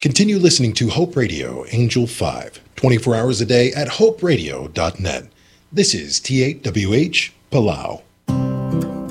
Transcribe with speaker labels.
Speaker 1: Continue listening to Hope Radio Angel 5, 24 hours a day at hoperadio.net. This is THWH Palau.